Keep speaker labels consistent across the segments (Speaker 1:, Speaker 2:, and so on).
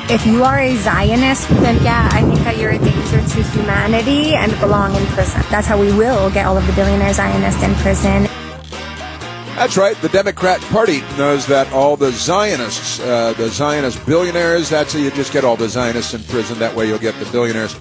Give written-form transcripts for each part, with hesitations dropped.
Speaker 1: If you are a Zionist, then yeah, I think that you're a danger to humanity and belong in prison. That's how we will get all of the billionaire Zionists in prison.
Speaker 2: That's right. The Democrat Party knows that all the Zionists, the Zionist billionaires, that's how you just get all the Zionists in prison. That way you'll get the billionaires.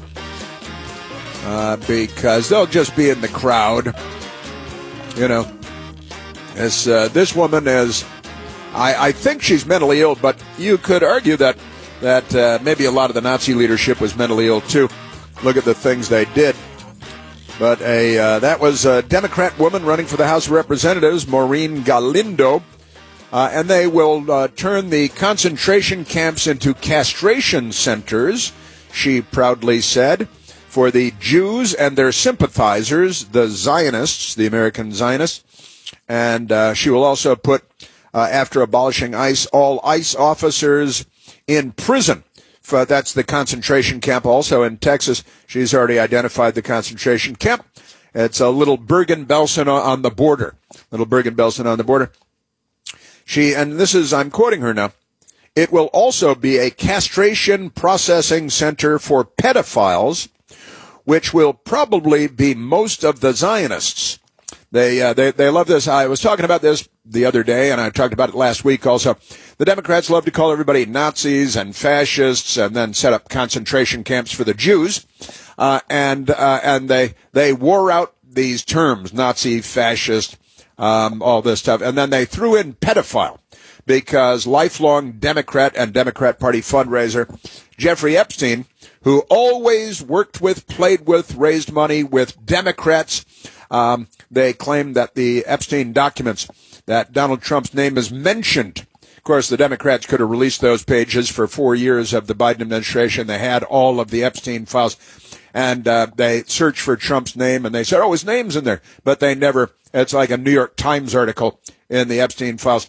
Speaker 2: Because they'll just be in the crowd. You know, as this woman is, I think she's mentally ill, but you could argue that maybe a lot of the Nazi leadership was mentally ill too. Look at the things they did. But that was a Democrat woman running for the House of Representatives, Maureen Galindo, and they will turn the concentration camps into castration centers, she proudly said, for the Jews and their sympathizers, the Zionists, the American Zionists. And she will also put, after abolishing ICE, all ICE officers in prison. That's the concentration camp also in Texas. She's already identified the concentration camp. It's a little Bergen-Belsen on the border. Little Bergen-Belsen on the border. And this is, I'm quoting her now, it will also be a castration processing center for pedophiles, which will probably be most of the Zionists. They love this. I was talking about this the other day, and I talked about it last week also. The Democrats love to call everybody Nazis and fascists, and then set up concentration camps for the Jews. And they wore out these terms, Nazi, fascist, all this stuff, and then they threw in pedophile, because lifelong Democrat and Democrat Party fundraiser Jeffrey Epstein, who always worked with, played with, raised money with Democrats. They claim that the Epstein documents, that Donald Trump's name is mentioned. Of course, the Democrats could have released those pages for 4 years of the Biden administration. They had all of the Epstein files, and they searched for Trump's name, and they said, oh, his name's in there. But they never, it's like a New York Times article in the Epstein files.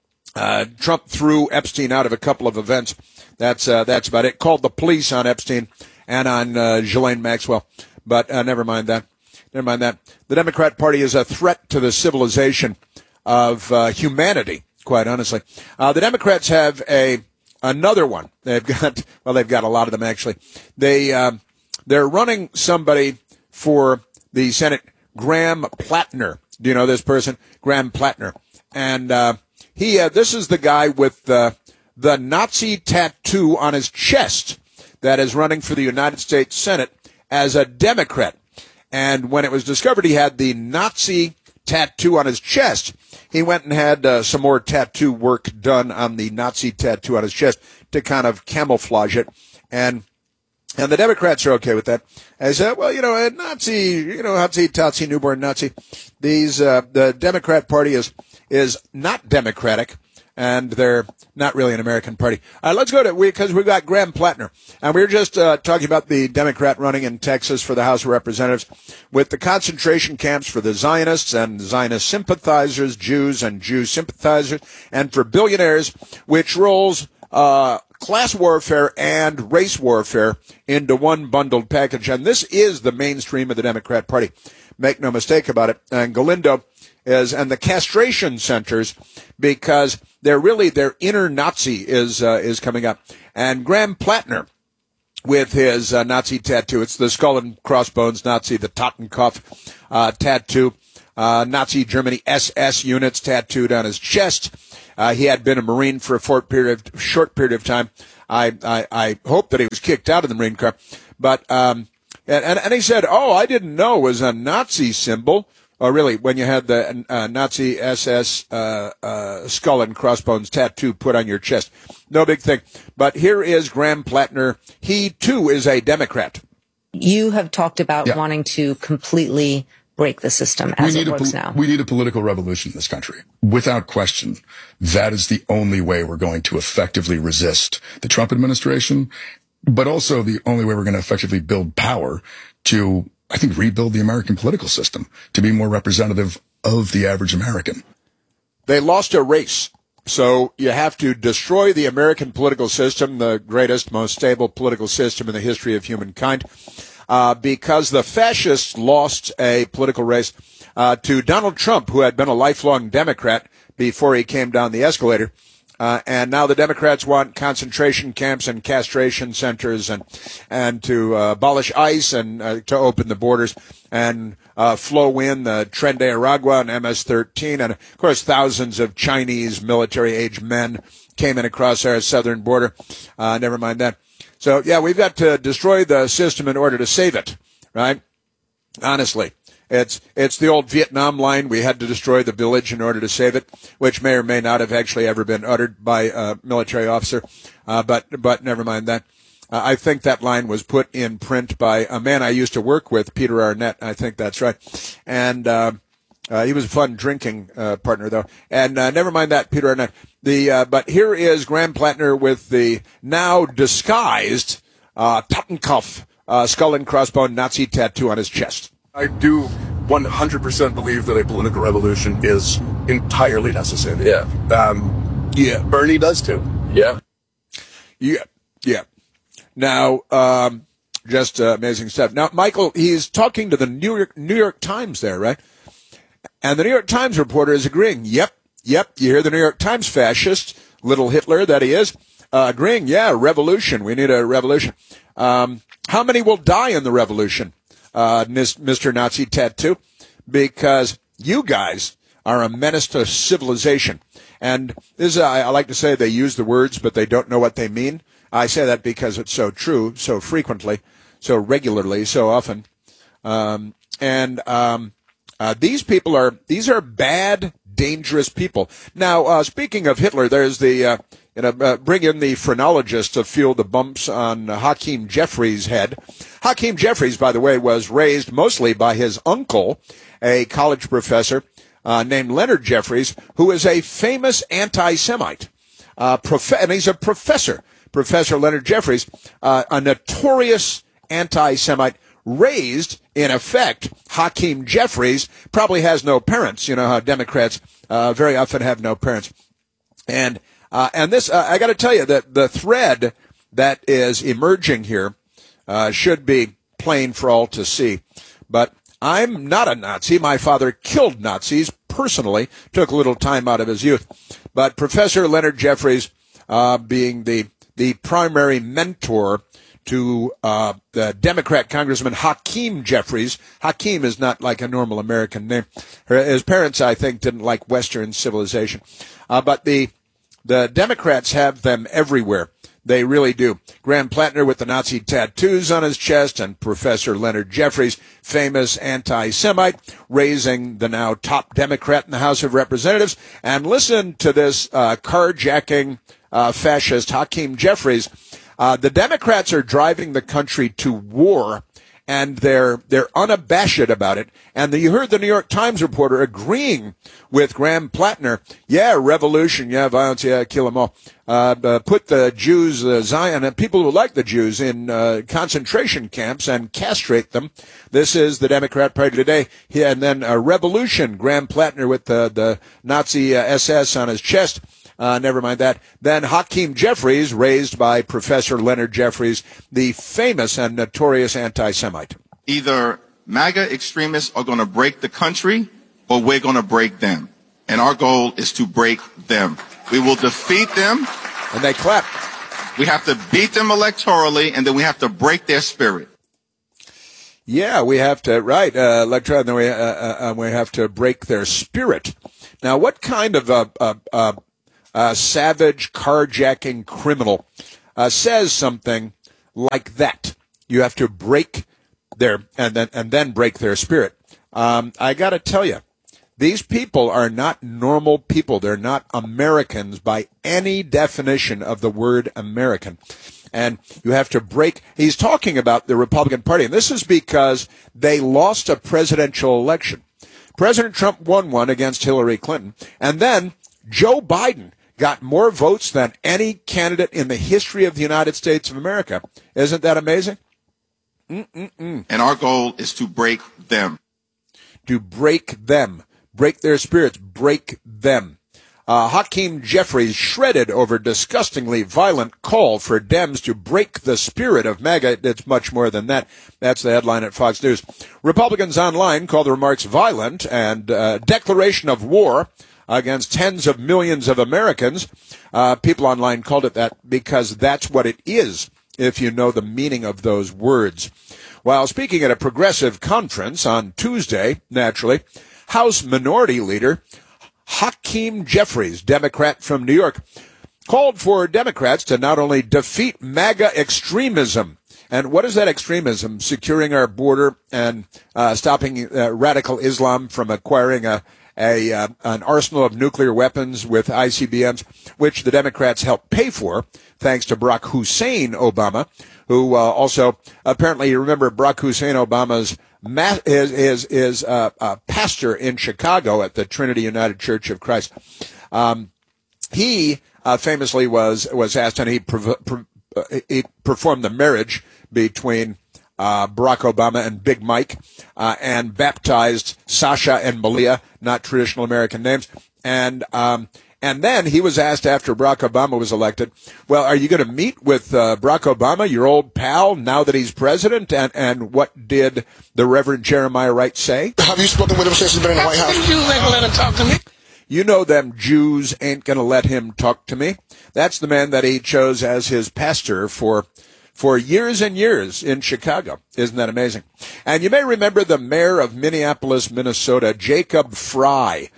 Speaker 2: Trump threw Epstein out of a couple of events. That's about it. Called the police on Epstein and on Ghislaine Maxwell. But never mind that. The Democrat Party is a threat to the civilization of humanity, quite honestly. The Democrats have another one. They've got a lot of them actually. They're running somebody for the Senate, Graham Plattner. Do you know this person? Graham Plattner. And this is the guy with the Nazi tattoo on his chest that is running for the United States Senate as a Democrat. And when it was discovered he had the Nazi tattoo on his chest, he went and had some more tattoo work done on the Nazi tattoo on his chest to kind of camouflage it. And the Democrats are okay with that. I said, well, a Nazi, Nazi, newborn Nazi. The Democrat Party is not democratic, and they're not really an American party. Let's go because we've got Graham Plattner, and we were just talking about the Democrat running in Texas for the House of Representatives with the concentration camps for the Zionists and Zionist sympathizers, Jews and Jew sympathizers, and for billionaires, which rolls class warfare and race warfare into one bundled package. And this is the mainstream of the Democrat Party. Make no mistake about it. And Galindo and the castration centers, because their inner Nazi is coming up. And Graham Plattner, with his Nazi tattoo, it's the skull and crossbones Nazi, the Totenkopf tattoo, Nazi Germany SS units tattooed on his chest. He had been a Marine for a short period of time. I hope that he was kicked out of the Marine Corps, but and he said, "Oh, I didn't know it was a Nazi symbol." Oh, really? When you had the Nazi SS skull and crossbones tattoo put on your chest, no big thing. But here is Graham Plattner. He too is a Democrat.
Speaker 3: You have talked about wanting to completely break the system as it works now.
Speaker 4: We need a political revolution in this country. Without question, that is the only way we're going to effectively resist the Trump administration, but also the only way we're going to effectively build power to, I think, rebuild the American political system to be more representative of the average American.
Speaker 2: They lost a race. So you have to destroy the American political system, the greatest, most stable political system in the history of humankind. Because the fascists lost a political race to Donald Trump, who had been a lifelong Democrat before he came down the escalator. And now the Democrats want concentration camps and castration centers and to abolish ICE and to open the borders and flow in the Tren de Aragua and MS-13. And, of course, thousands of Chinese military-age men came in across our southern border. Never mind that. So, yeah, we've got to destroy the system in order to save it, right? Honestly. It's the old Vietnam line. We had to destroy the village in order to save it, which may or may not have actually ever been uttered by a military officer. But never mind that. I think that line was put in print by a man I used to work with, Peter Arnett. I think that's right. And, he was a fun drinking, partner though. And, never mind that, Peter Arnett. But here is Graham Plattner with the now disguised, Totenkopf, skull and crossbone Nazi tattoo on his chest.
Speaker 4: I do 100% believe that a political revolution is entirely necessary.
Speaker 2: Yeah.
Speaker 4: Yeah. Bernie does too.
Speaker 2: Yeah. Yeah. Yeah. Now, just amazing stuff. Now, Michael, he's talking to the New York Times there, right? And the New York Times reporter is agreeing. Yep. You hear the New York Times fascist, little Hitler that he is, agreeing. Yeah, revolution. We need a revolution. How many will die in the revolution? Mr. Nazi Tattoo, because you guys are a menace to civilization. And this is, I like to say they use the words, but they don't know what they mean. I say that because it's so true, so frequently, so regularly, so often. These are bad, dangerous people. Now, speaking of Hitler, there's the, bring in the phrenologist to feel the bumps on Hakeem Jeffries' head. Hakeem Jeffries, by the way, was raised mostly by his uncle, a college professor named Leonard Jeffries, who is a famous anti-Semite. And he's a professor. Professor Leonard Jeffries, a notorious anti-Semite, raised, in effect, Hakeem Jeffries, probably has no parents. You know how Democrats very often have no parents. And this, I got to tell you that the thread that is emerging here should be plain for all to see. But I'm not a Nazi. My father killed Nazis personally, took a little time out of his youth. But Professor Leonard Jeffries, being the primary mentor to the Democrat Congressman Hakeem Jeffries. Hakeem is not like a normal American name. His parents, I think, didn't like Western civilization. But the Democrats have them everywhere. They really do. Graham Plattner with the Nazi tattoos on his chest, and Professor Leonard Jeffries, famous anti-Semite, raising the now top Democrat in the House of Representatives. And listen to this carjacking fascist Hakeem Jeffries. The Democrats are driving the country to war, and they're unabashed about it. And you heard the New York Times reporter agreeing with Graham Plattner. Yeah, revolution. Yeah, violence. Yeah, kill them all. Put the Jews, Zion, and people who like the Jews in concentration camps and castrate them. This is the Democrat Party today. And then a revolution. Graham Plattner with the Nazi SS on his chest. Never mind that. Then Hakeem Jeffries, raised by Professor Leonard Jeffries, the famous and notorious anti-Semite.
Speaker 5: Either MAGA extremists are going to break the country, or we're going to break them. And our goal is to break them. We will defeat them.
Speaker 2: And they clap.
Speaker 5: We have to beat them electorally, and then we have to break their spirit.
Speaker 2: Yeah, we have to, right, electorally, and then we have to break their spirit. Now, what kind of a savage carjacking criminal says something like that? You have to break their and then break their spirit. I got to tell you, these people are not normal people. They're not Americans by any definition of the word American. And you have to break. He's talking about the Republican Party, and this is because they lost a presidential election. President Trump won one against Hillary Clinton, and then Joe Biden got more votes than any candidate in the history of the United States of America. Isn't that amazing?
Speaker 5: And our goal is to break them.
Speaker 2: To break them. Break their spirits. Break them. Hakeem Jeffries shredded over disgustingly violent call for Dems to break the spirit of MAGA. It's much more than that. That's the headline at Fox News. Republicans online call the remarks violent and declaration of war against tens of millions of Americans. People online called it that because that's what it is, if you know the meaning of those words. While speaking at a progressive conference on Tuesday, naturally, House Minority Leader Hakeem Jeffries, Democrat from New York, called for Democrats to not only defeat MAGA extremism. And what is that extremism? Securing our border and stopping radical Islam from acquiring an arsenal of nuclear weapons with ICBMs, which the Democrats helped pay for, thanks to Barack Hussein Obama, who also apparently, you remember Barack Hussein Obama's is pastor in Chicago at the Trinity United Church of Christ. He famously was asked, and he performed the marriage between Barack Obama and Big Mike, and baptized Sasha and Malia, not traditional American names. And then he was asked after Barack Obama was elected, well, are you going to meet with Barack Obama, your old pal, now that he's president? And what did the Reverend Jeremiah Wright say?
Speaker 6: Have you spoken with him since he's been in the White House? You ain't gonna let him talk to me.
Speaker 2: You know them Jews ain't going to let him talk to me. That's the man that he chose as his pastor for years and years in Chicago. Isn't that amazing? And you may remember the mayor of Minneapolis, Minnesota, Jacob Frey.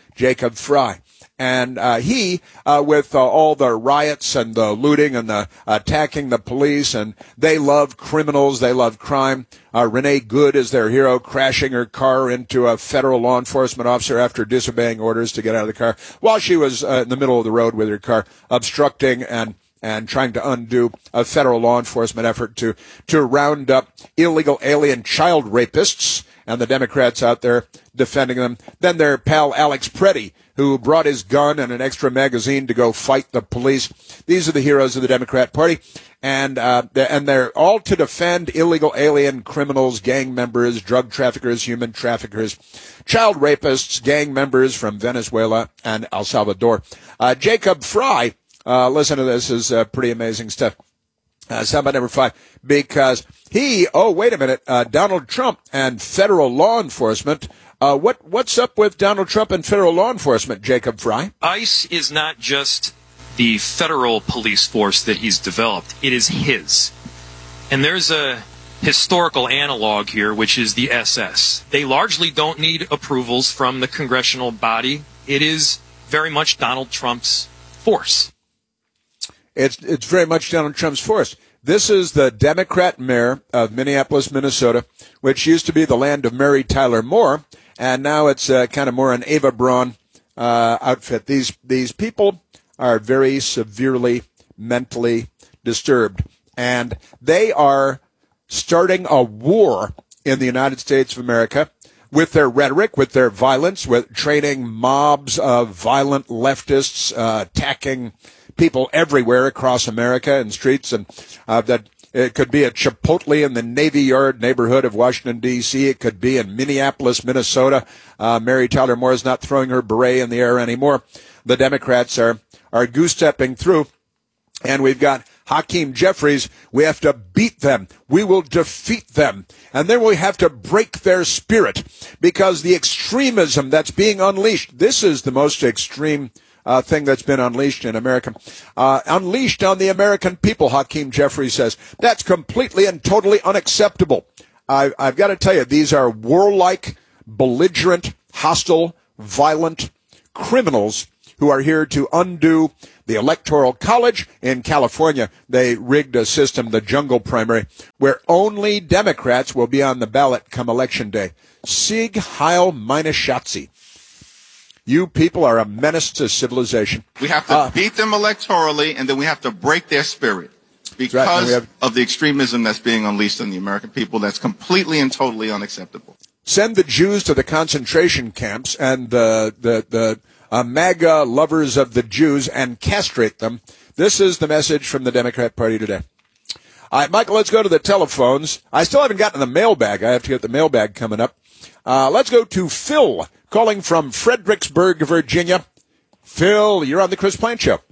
Speaker 2: And he, with all the riots and the looting and the attacking the police, and they love criminals, they love crime. Renee Good is their hero, crashing her car into a federal law enforcement officer after disobeying orders to get out of the car while she was in the middle of the road with her car, obstructing and trying to undo a federal law enforcement effort to round up illegal alien child rapists, and the Democrats out there defending them. Then their pal Alex Preddy, who brought his gun and an extra magazine to go fight the police. These are the heroes of the Democrat Party, and they're all to defend illegal alien criminals, gang members, drug traffickers, human traffickers, child rapists, gang members from Venezuela and El Salvador. Jacob Frey, listen to this, is pretty amazing stuff. Soundbite number 5, because wait a minute, Donald Trump and federal law enforcement. What's up with Donald Trump and federal law enforcement, Jacob Frey?
Speaker 7: ICE is not just the federal police force that he's developed. It is his. And there's a historical analog here, which is the SS. They largely don't need approvals from the congressional body. It is very much Donald Trump's force.
Speaker 2: It's very much Donald Trump's force. This is the Democrat mayor of Minneapolis, Minnesota, which used to be the land of Mary Tyler Moore, and now it's kind of more an Ava Braun outfit. These people are very severely mentally disturbed, and they are starting a war in the United States of America with their rhetoric, with their violence, with training mobs of violent leftists, attacking people everywhere across America and streets, and that it could be at Chipotle in the Navy Yard neighborhood of Washington, D.C. It could be in Minneapolis, Minnesota. Mary Tyler Moore is not throwing her beret in the air anymore. The Democrats are goose-stepping through, and we've got Hakeem Jeffries. We have to beat them. We will defeat them. And then we have to break their spirit, because the extremism that's being unleashed, this is the most extreme thing that's been unleashed in America, unleashed on the American people, Hakeem Jeffries says. That's completely and totally unacceptable. I've got to tell you, these are warlike, belligerent, hostile, violent criminals who are here to undo the Electoral College in California. They rigged a system, the jungle primary, where only Democrats will be on the ballot come Election Day. Sieg Heil meine Schatzi. You people are a menace to civilization.
Speaker 5: We have to beat them electorally, and then we have to break their spirit because of the extremism that's being unleashed on the American people. That's completely and totally unacceptable.
Speaker 2: Send the Jews to the concentration camps and the MAGA lovers of the Jews and castrate them. This is the message from the Democrat Party today. All right, Michael, let's go to the telephones. I still haven't gotten the mailbag. I have to get the mailbag coming up. Let's go to Phil, calling from Fredericksburg, Virginia. Phil, you're on the Chris Plante Show.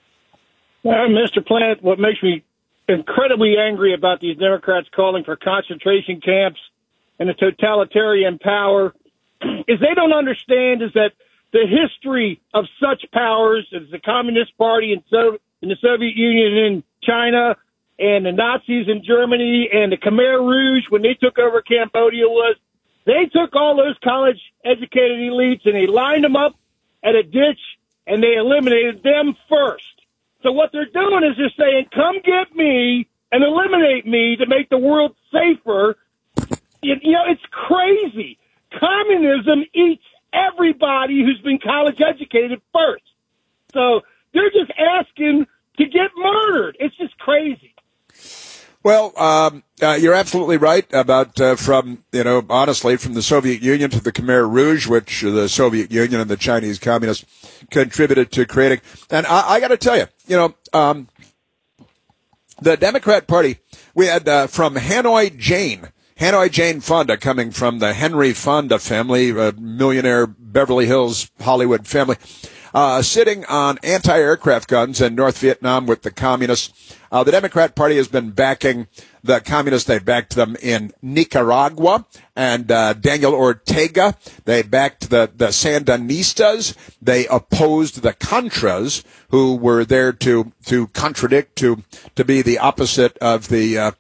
Speaker 8: Mr. Plante, what makes me incredibly angry about these Democrats calling for concentration camps and a totalitarian power is they don't understand is that the history of such powers as the Communist Party in the Soviet Union and in China, and the Nazis in Germany, and the Khmer Rouge when they took over Cambodia was, they took all those college-educated elites and they lined them up at a ditch and they eliminated them first. So what they're doing is they're saying, come get me and eliminate me to make the world safer. You know, it's crazy. Communism eats everybody who's been college-educated first. So they're just asking to get murdered. It's just crazy.
Speaker 2: Well, you're absolutely right about honestly, from the Soviet Union to the Khmer Rouge, which the Soviet Union and the Chinese Communists contributed to creating. And I got to tell you, the Democrat Party, we had from Hanoi Jane Fonda, coming from the Henry Fonda family, a millionaire Beverly Hills Hollywood family, sitting on anti-aircraft guns in North Vietnam with the communists. The Democrat Party has been backing the communists. They backed them in Nicaragua and Daniel Ortega. They backed the Sandinistas. They opposed the Contras, who were there to contradict, to be the opposite of the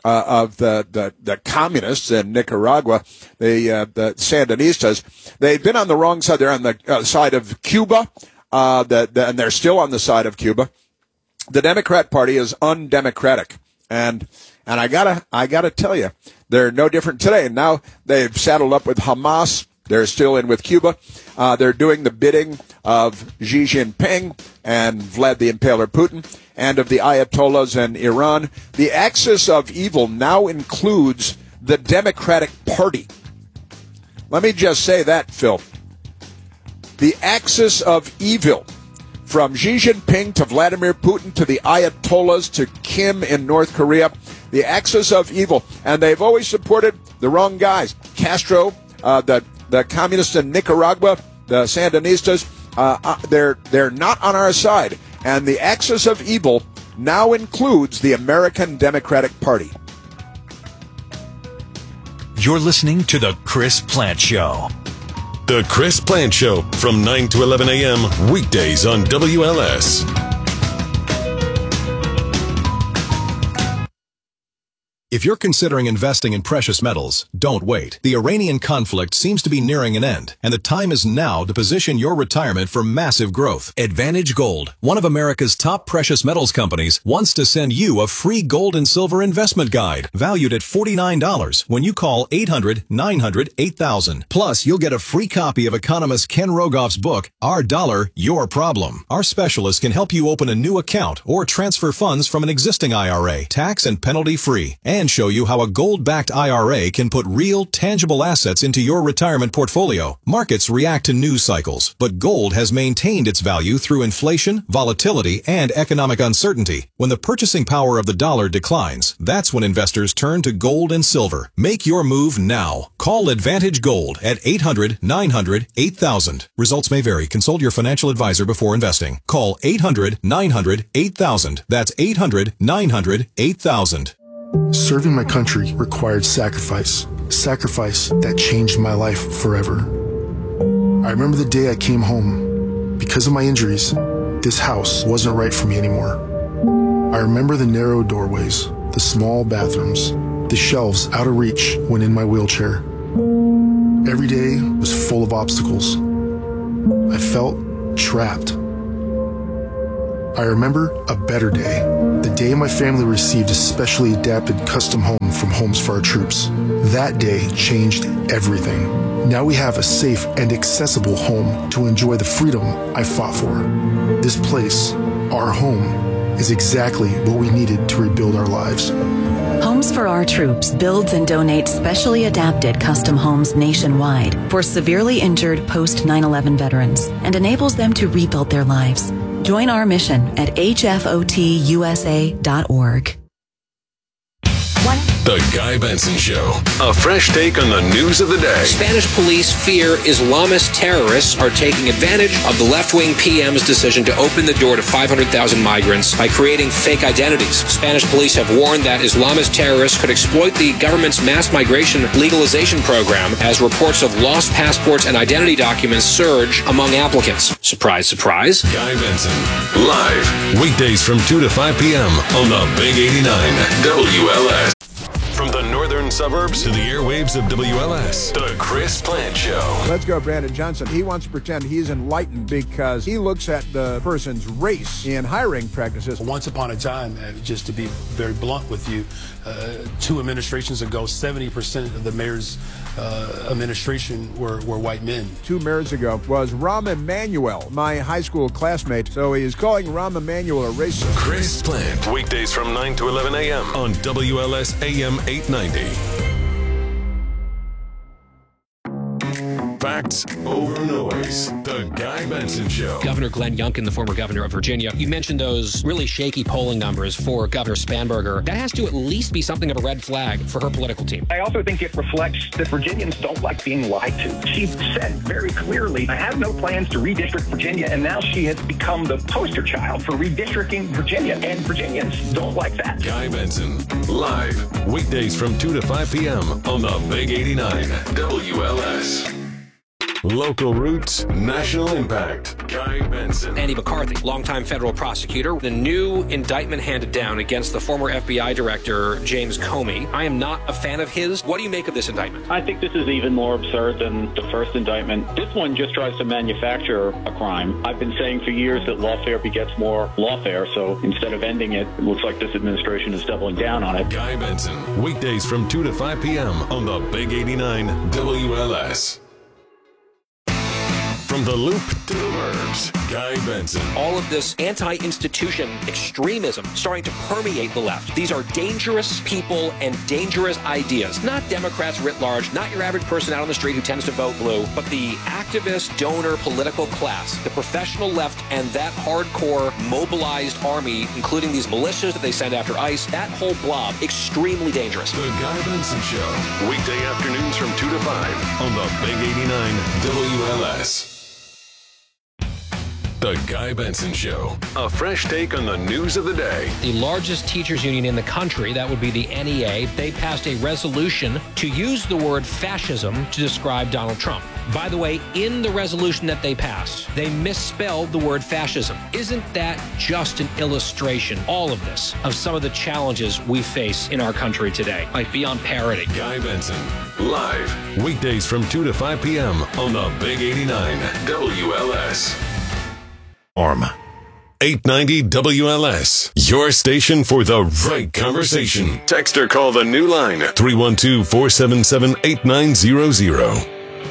Speaker 2: communists in Nicaragua, the Sandinistas. They've been on the wrong side. They're on the side of Cuba, and they're still on the side of Cuba. The Democrat Party is undemocratic, and I gotta tell you, they're no different today. Now they've saddled up with Hamas. They're still in with Cuba. They're doing the bidding of Xi Jinping and Vlad the Impaler Putin, and of the Ayatollahs in Iran. The axis of evil now includes the Democratic Party. Let me just say that, Phil. The axis of evil, from Xi Jinping to Vladimir Putin to the Ayatollahs to Kim in North Korea, the axis of evil. And they've always supported the wrong guys. Castro, the communists in Nicaragua, the Sandinistas, they're not on our side. And the axis of evil now includes the American Democratic Party.
Speaker 9: You're listening to The Chris Plante Show.
Speaker 10: The Chris Plante Show from 9 to 11 a.m. weekdays on WLS.
Speaker 11: If you're considering investing in precious metals, don't wait. The Iranian conflict seems to be nearing an end, and the time is now to position your retirement for massive growth. Advantage Gold, one of America's top precious metals companies, wants to send you a free gold and silver investment guide valued at $49 when you call 800-900-8000. Plus, you'll get a free copy of economist Ken Rogoff's book, Our Dollar, Your Problem. Our specialists can help you open a new account or transfer funds from an existing IRA, tax and penalty free, and show you how a gold-backed IRA can put real, tangible assets into your retirement portfolio. Markets react to news cycles, but gold has maintained its value through inflation, volatility, and economic uncertainty. When the purchasing power of the dollar declines, that's when investors turn to gold and silver. Make your move now. Call Advantage Gold at 800-900-8000. Results may vary. Consult your financial advisor before investing. Call 800-900-8000. That's 800-900-8000.
Speaker 6: Serving my country required sacrifice that changed my life forever. I remember the day I came home. Because of my injuries, this house wasn't right for me anymore. I remember the narrow doorways, the small bathrooms, the shelves out of reach when in my wheelchair. Every day was full of obstacles. I felt trapped. I remember a better day, the day my family received a specially adapted custom home from Homes for Our Troops. That day changed everything. Now we have a safe and accessible home to enjoy the freedom I fought for. This place, our home, is exactly what we needed to rebuild our lives.
Speaker 12: Homes for Our Troops builds and donates specially adapted custom homes nationwide for severely injured post 9/11 veterans and enables them to rebuild their lives. Join our mission at hfotusa.org.
Speaker 10: The Guy Benson Show. A fresh take on the news of the day.
Speaker 13: Spanish police fear Islamist terrorists are taking advantage of the left-wing PM's decision to open the door to 500,000 migrants by creating fake identities. Spanish police have warned that Islamist terrorists could exploit the government's mass migration legalization program as reports of lost passports and identity documents surge among applicants. Surprise, surprise.
Speaker 10: Guy Benson, live, weekdays from 2 to 5 p.m. on the Big 89 WLS. From the northern suburbs to the airwaves of WLS, The Chris Plante Show.
Speaker 2: Let's go, Brandon Johnson. He wants to pretend he's enlightened because he looks at the person's race in hiring practices.
Speaker 14: Once upon a time, just to be very blunt with you, 2 administrations ago, 70% of the mayor's administration were white men.
Speaker 2: 2 mayors ago was Rahm Emanuel, my high school classmate. So he is calling Rahm Emanuel a racist.
Speaker 10: Chris Plante, weekdays from 9 to 11 a.m. on WLS AM 890. Facts over noise. The Guy Benson Show.
Speaker 13: Governor Glenn Youngkin, the former governor of Virginia, you mentioned those really shaky polling numbers for Governor Spanberger. That has to at least be something of a red flag for her political team.
Speaker 15: I also think it reflects that Virginians don't like being lied to. She said very clearly, I have no plans to redistrict Virginia, and now she has become the poster child for redistricting Virginia, and Virginians don't like that.
Speaker 10: Guy Benson, live, weekdays from 2 to 5 p.m. on the Big 89 WLS. Local roots, national impact. Guy Benson.
Speaker 13: Andy McCarthy, longtime federal prosecutor. The new indictment handed down against the former FBI director, James Comey. I am not a fan of his. What do you make of this indictment?
Speaker 16: I think this is even more absurd than the first indictment. This one just tries to manufacture a crime. I've been saying for years that lawfare begets more lawfare, so instead of ending it, it looks like this administration is doubling down on it.
Speaker 10: Guy Benson, weekdays from 2 to 5 p.m. on the Big 89 WLS. From the Loop to the Burbs, Guy Benson.
Speaker 13: All of this anti-institution extremism starting to permeate the left. These are dangerous people and dangerous ideas. Not Democrats writ large, not your average person out on the street who tends to vote blue, but the activist, donor, political class, the professional left, and that hardcore mobilized army, including these militias that they send after ICE, that whole blob, extremely dangerous.
Speaker 10: The Guy Benson Show, weekday afternoons from 2 to 5 on the Big 89 WLS. The Guy Benson Show. A fresh take on the news of the day.
Speaker 13: The largest teachers union in the country, that would be the NEA, they passed a resolution to use the word fascism to describe Donald Trump. By the way, in the resolution that they passed, they misspelled the word fascism. Isn't that just an illustration, all of this, of some of the challenges we face in our country today? Like beyond parody.
Speaker 10: Guy Benson, live, weekdays from 2 to 5 p.m. on the Big 89 WLS. 890 WLS, your station for the right conversation. Text or call the new line, 312-477-8900.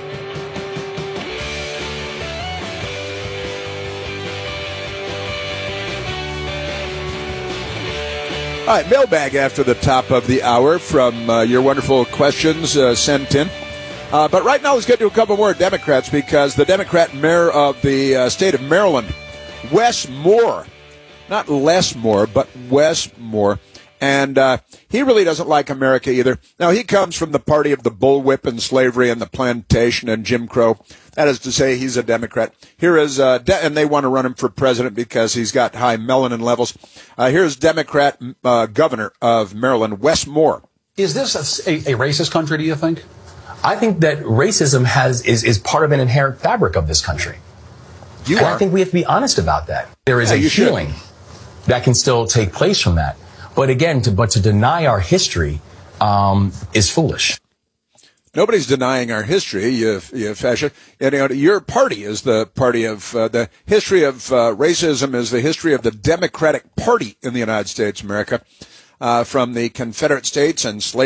Speaker 2: All right, mailbag after the top of the hour from your wonderful questions sent in. But right now, let's get to a couple more Democrats because the Democrat mayor of the state of Maryland, Wes Moore, not Les Moore, but Wes Moore, and he really doesn't like America either. Now, he comes from the party of the bullwhip and slavery and the plantation and Jim Crow. That is to say, he's a Democrat. Here is, and they want to run him for president because he's got high melanin levels. Here's Democrat governor of Maryland, Wes Moore.
Speaker 17: Is this a racist country, do you think? I think that racism is part of an inherent fabric of this country. I think we have to be honest about that. There is a healing that can still take place from that. But again, to deny our history is foolish.
Speaker 2: Nobody's denying our history, you fascist. Your party is the party of the history of racism is the history of the Democratic Party in the United States of America, from the Confederate States and slavery.